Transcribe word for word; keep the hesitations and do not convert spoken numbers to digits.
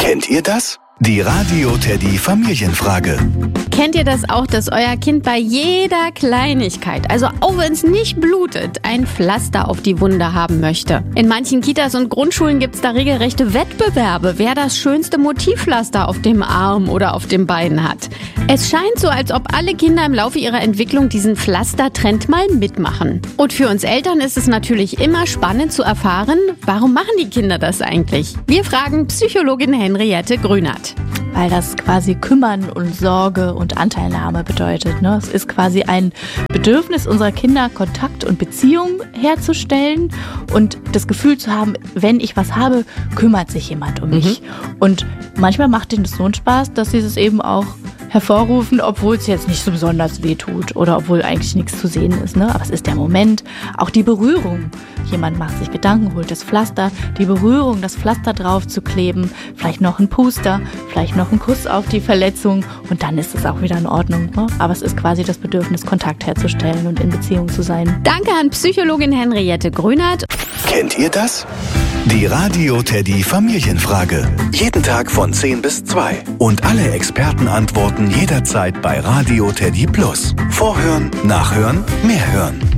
Kennt ihr das? Die Radio Teddy Familienfrage. Kennt ihr das auch, dass euer Kind bei jeder Kleinigkeit, also auch wenn es nicht blutet, ein Pflaster auf die Wunde haben möchte? In manchen Kitas und Grundschulen gibt es da regelrechte Wettbewerbe, wer das schönste Motivpflaster auf dem Arm oder auf dem Bein hat. Es scheint so, als ob alle Kinder im Laufe ihrer Entwicklung diesen Pflastertrend mal mitmachen. Und für uns Eltern ist es natürlich immer spannend zu erfahren, warum machen die Kinder das eigentlich? Wir fragen Psychologin Henriette Grünert. Weil das quasi Kümmern und Sorge und Anteilnahme bedeutet. Ne? Es ist quasi ein Bedürfnis unserer Kinder, Kontakt und Beziehung herzustellen und das Gefühl zu haben, wenn ich was habe, kümmert sich jemand um mich. Mhm. Und manchmal macht ihnen das so einen Spaß, dass sie es eben auch hervorrufen, obwohl es jetzt nicht so besonders weh tut oder obwohl eigentlich nichts zu sehen ist. Ne? Aber es ist der Moment, auch die Berührung. Jemand macht sich Gedanken, holt das Pflaster, die Berührung, das Pflaster drauf zu kleben, vielleicht noch ein Puster, vielleicht noch ein Kuss auf die Verletzung und dann ist es auch wieder in Ordnung. Ne? Aber es ist quasi das Bedürfnis, Kontakt herzustellen und in Beziehung zu sein. Danke an Psychologin Henriette Grünert. Kennt ihr das? Die Radio Teddy Familienfrage. Jeden Tag von zehn bis zwei. Und alle Experten antworten jederzeit bei Radio Teddy Plus. Vorhören, nachhören, mehr hören.